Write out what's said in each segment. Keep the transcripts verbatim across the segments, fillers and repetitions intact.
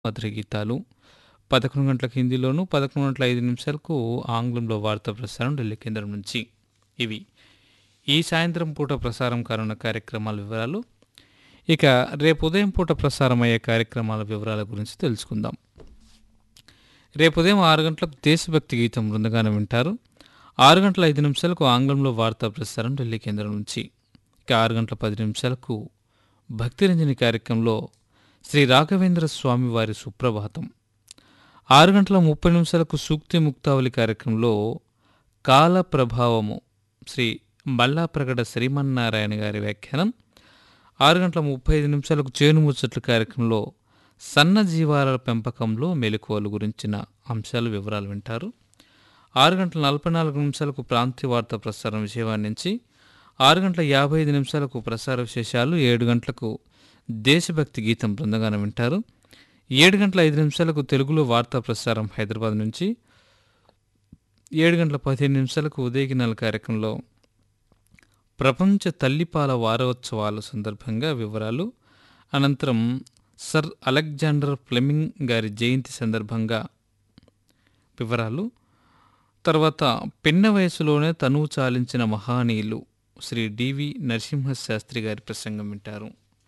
మధుర గీతాలు పదకొండు గంటలకు హిందీలోను, పదకొండు గంటల ఐదు నిమిషాలకు ఆంగ్లంలో వార్తా ప్రసారం ఢిల్లీ కేంద్రం నుంచి. ఇవి ఈ సాయంత్రం పూట ప్రసారం కానున్న కార్యక్రమాల వివరాలు. ఇక రేపు ఉదయం పూట ప్రసారం అయ్యే కార్యక్రమాల వివరాల గురించి తెలుసుకుందాం. రేపు ఉదయం ఆరు గంటలకు దేశభక్తి గీతం బృందగానం వింటారు. ఆరు గంటల ఐదు నిమిషాలకు ఆంగ్లంలో వార్తా ప్రసారం ఢిల్లీ కేంద్రం నుంచి. ఇక ఆరు గంటల పది నిమిషాలకు భక్తిరంజని కార్యక్రమంలో శ్రీ రాఘవేంద్ర స్వామి వారి సుప్రభాతం. ఆరు గంటల ముప్పై నిమిషాలకు సూక్తి ముక్తావళి కార్యక్రమంలో కాల ప్రభావము శ్రీ మల్లాప్రగడ శ్రీమన్నారాయణ గారి వ్యాఖ్యానం. ఆరు గంటల ముప్పై ఐదు నిమిషాలకు చేను ముచ్చట్ల కార్యక్రమంలో సన్న జీవాల పెంపకంలో మెలకువలు గురించిన అంశాలు వివరాలు వింటారు. ఆరు గంటల నలభై నాలుగు నిమిషాలకు ప్రాంతీయ వార్తా ప్రసారం విజయవాడ నుంచి. ఆరు గంటల యాభై ఐదు నిమిషాలకు ప్రసార విశేషాలు. ఏడు గంటలకు దేశభక్తి గీతం బృందగానం వింటారు. ఏడు గంటల ఐదు నిమిషాలకు తెలుగులో వార్తా ప్రసారం హైదరాబాద్ నుంచి. ఏడు గంటల పదిహేను నిమిషాలకు ఉదయగినాల కార్యక్రమంలో ప్రపంచ తల్లిపాల వారోత్సవాల సందర్భంగా వివరాలు. అనంతరం సర్ అలెగ్జాండర్ ఫ్లెమింగ్ గారి జయంతి సందర్భంగా వివరాలు. తర్వాత పిన్న వయసులోనే తనువు చాలించిన మహానీయులు శ్రీ డివి నరసింహశాస్త్రి గారి ప్రసంగం వింటారు.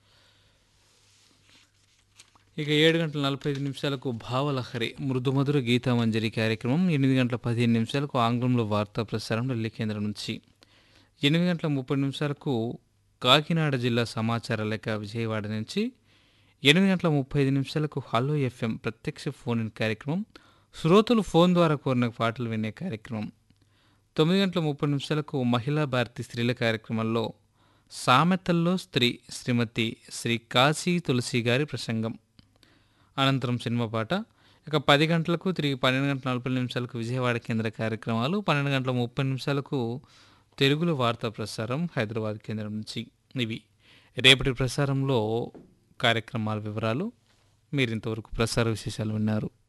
ఇక ఏడు గంటల నలభై ఐదు నిమిషాలకు భావలహరి మృదుమధుర గీతామంజరి కార్యక్రమం. ఎనిమిది గంటల పదిహేను నిమిషాలకు ఆంగ్లంలో వార్తా ప్రసారం ఢిల్లీ కేంద్రం నుంచి. ఎనిమిది గంటల ముప్పై నిమిషాలకు కాకినాడ జిల్లా సమాచార లేఖ విజయవాడ నుంచి. ఎనిమిది గంటల ముప్పై ఐదు నిమిషాలకు హలో ఎఫ్ఎం ప్రత్యక్ష ఫోన్ ఇన్ కార్యక్రమం. శ్రోతలు ఫోన్ ద్వారా కోరిన పాటలు వినే కార్యక్రమం. తొమ్మిది గంటల ముప్పై నిమిషాలకు మహిళా భారతి స్త్రీల కార్యక్రమంలో సామెతల్లో స్త్రీ శ్రీమతి శ్రీ కాశీ తులసి గారి ప్రసంగం. అనంతరం సినిమా పాట. ఇక పది గంటలకు తిరిగి పన్నెండు గంటల నలభై నిమిషాలకు విజయవాడ కేంద్ర కార్యక్రమాలు. పన్నెండు గంటల ముప్పై నిమిషాలకు తెలుగులో వార్తా ప్రసారం హైదరాబాద్ కేంద్రం నుంచి. ఇవి రేపటి ప్రసారంలో కార్యక్రమాల వివరాలు. మీరు ఇంతవరకు ప్రసార విశేషాలు విన్నారు.